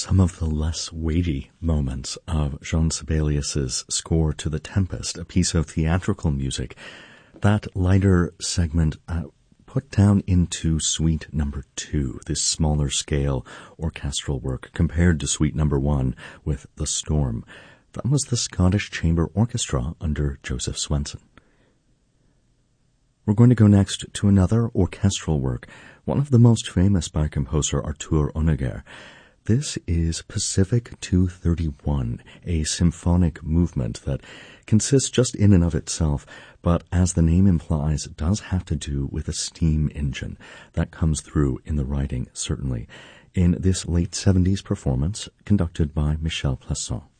some of the less weighty moments of Jean Sibelius's score to The Tempest, a piece of theatrical music. That lighter segment put down into Suite Number 2, this smaller scale orchestral work compared to Suite Number 1 with The Storm. That was the Scottish Chamber Orchestra under Joseph Swenson. We're going to go next to another orchestral work, one of the most famous by composer Artur Honegger. This is Pacific 231, a symphonic movement that consists just in and of itself, but as the name implies, does have to do with a steam engine. That comes through in the writing, certainly, in this late 70s performance conducted by Michel Plasson.